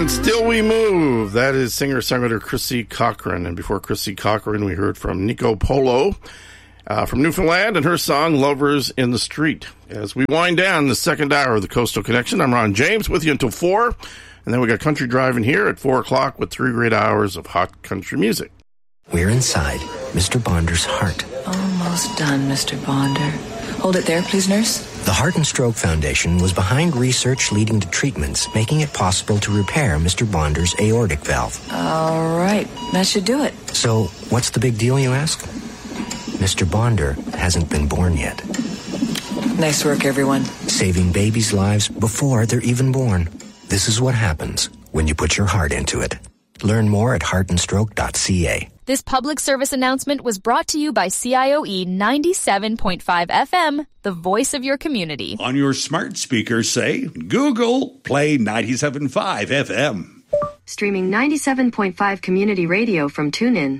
And Still We Move. That is singer-songwriter Chrissy Cochran. And before Chrissy Cochran, we heard from Nico Polo from Newfoundland and her song Lovers in the Street. As we wind down the second hour of the Coastal Connection, I'm Ron James with you until 4. And then we got Country Driving here at 4 o'clock with 3 great hours of hot country music. We're inside Mr. Bonder's heart. Almost done, Mr. Bonder. Hold it there, please, nurse. The Heart and Stroke Foundation was behind research leading to treatments, making it possible to repair Mr. Bonder's aortic valve. All right, that should do it. So, what's the big deal, you ask? Mr. Bonder hasn't been born yet. Nice work, everyone. Saving babies' lives before they're even born. This is what happens when you put your heart into it. Learn more at heartandstroke.ca. This public service announcement was brought to you by CIOE 97.5 FM, the voice of your community. On your smart speaker, say, Google, play 97.5 FM. Streaming 97.5 community radio from TuneIn.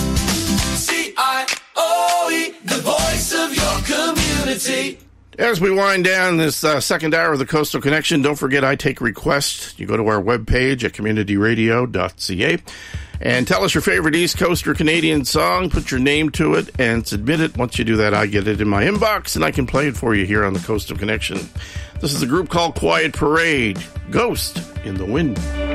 CIOE, the voice of your community. As we wind down this second hour of the Coastal Connection, don't forget I take requests. You go to our webpage at communityradio.ca and tell us your favorite East Coast or Canadian song, put your name to it, and submit it. Once you do that, I get it in my inbox, and I can play it for you here on the Coastal Connection. This is a group called Quiet Parade, Ghost in the Wind.